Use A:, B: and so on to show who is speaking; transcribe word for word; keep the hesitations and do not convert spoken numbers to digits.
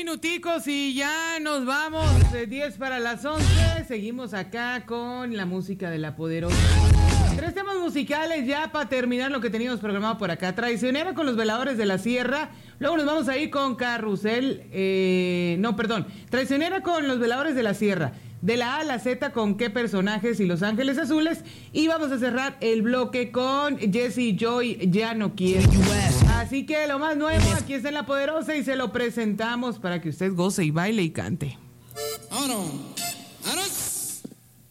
A: minuticos y ya nos vamos. De diez para las once. Seguimos acá con la música de La Poderosa. Tres temas musicales ya para terminar lo que teníamos programado por acá. Traicionera con los Veladores de la Sierra. Luego nos vamos a ir con Carrusel. Eh, no, perdón. Traicionera con los Veladores de la Sierra. De la A a la Z con Qué Personajes y Los Ángeles Azules. Y vamos a cerrar el bloque con Jesse Joy, Ya No Quiero. Así que lo más nuevo aquí está en La Poderosa y se lo presentamos para que usted goce y baile y cante.
B: Oh, no.